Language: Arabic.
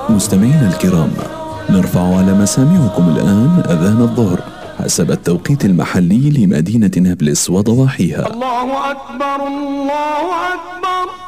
مستمعينا الكرام، نرفع على مسامعكم الآن أذان الظهر حسب التوقيت المحلي لمدينة نابلس وضواحيها. الله أكبر الله أكبر.